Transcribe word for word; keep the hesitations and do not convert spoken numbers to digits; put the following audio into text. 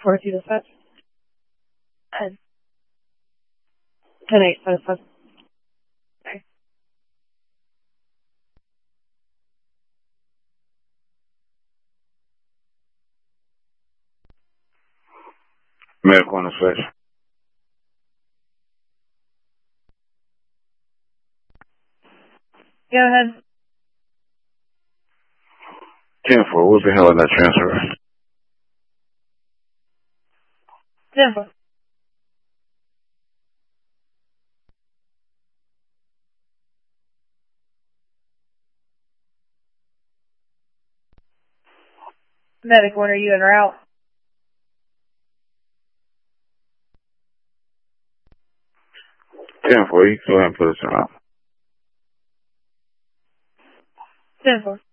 four two dispatch. ten. ten eight, satisfied. Okay. Medical on the switch. Go ahead. ten four, we'll be handling that transfer. ten four. Medic one, are you en route? ten four, you can go ahead and put us in route. ten four.